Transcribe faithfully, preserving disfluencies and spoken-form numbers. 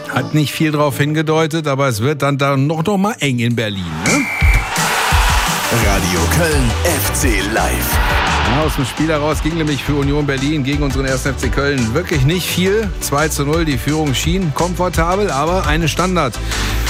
Hat nicht viel drauf hingedeutet, aber es wird dann da noch, noch mal eng in Berlin, ne? Radio Köln F C Live. Ja, aus dem Spiel heraus ging nämlich für Union Berlin gegen unseren ersten F C Köln wirklich nicht viel. zwei zu null, die Führung schien komfortabel, aber eine Standard